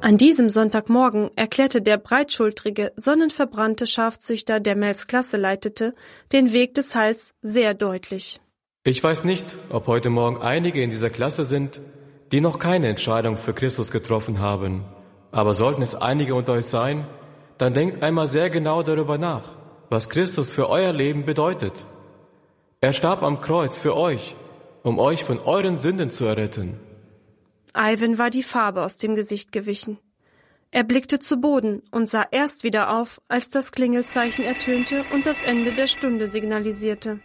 An diesem Sonntagmorgen erklärte der breitschultrige, sonnenverbrannte Schafzüchter, der Mels Klasse leitete, den Weg des Heils sehr deutlich. Ich weiß nicht, ob heute Morgen einige in dieser Klasse sind, die noch keine Entscheidung für Christus getroffen haben. Aber sollten es einige unter euch sein, dann denkt einmal sehr genau darüber nach, was Christus für euer Leben bedeutet. Er starb am Kreuz für euch, um euch von euren Sünden zu erretten. Ivan war die Farbe aus dem Gesicht gewichen. Er blickte zu Boden und sah erst wieder auf, als das Klingelzeichen ertönte und das Ende der Stunde signalisierte.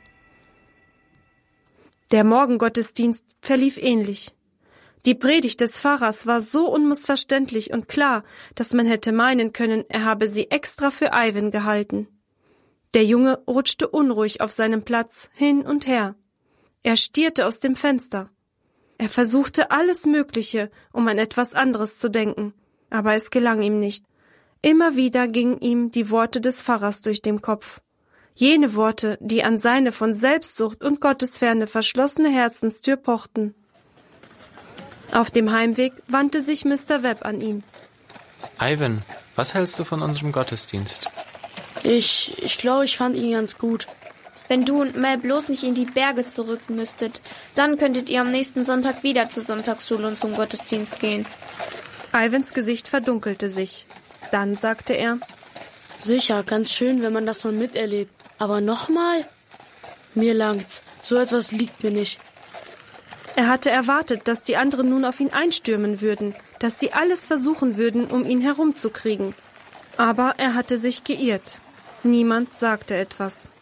Der Morgengottesdienst verlief ähnlich. Die Predigt des Pfarrers war so unmissverständlich und klar, dass man hätte meinen können, er habe sie extra für Ivan gehalten. Der Junge rutschte unruhig auf seinem Platz hin und her. Er stierte aus dem Fenster. Er versuchte alles Mögliche, um an etwas anderes zu denken, aber es gelang ihm nicht. Immer wieder gingen ihm die Worte des Pfarrers durch den Kopf. Jene Worte, die an seine von Selbstsucht und Gottesferne verschlossene Herzenstür pochten. Auf dem Heimweg wandte sich Mr. Webb an ihn. Ivan, was hältst du von unserem Gottesdienst? Ich glaube, ich fand ihn ganz gut. Wenn du und Mel bloß nicht in die Berge zurück müsstet, dann könntet ihr am nächsten Sonntag wieder zur Sonntagsschule und zum Gottesdienst gehen. Ivans Gesicht verdunkelte sich. Dann sagte er: Sicher, ganz schön, wenn man das mal miterlebt. Aber nochmal? Mir langt's. So etwas liegt mir nicht. Er hatte erwartet, dass die anderen nun auf ihn einstürmen würden, dass sie alles versuchen würden, um ihn herumzukriegen. Aber er hatte sich geirrt. Niemand sagte etwas.